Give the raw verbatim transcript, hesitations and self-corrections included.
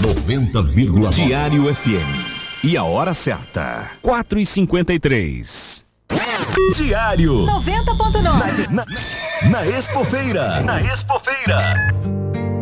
noventa vírgula nove. Diário F M. E a hora certa, quatro e cinquenta e três. Diário noventa ponto nove. Na, na, na Expofeira. Na Expofeira.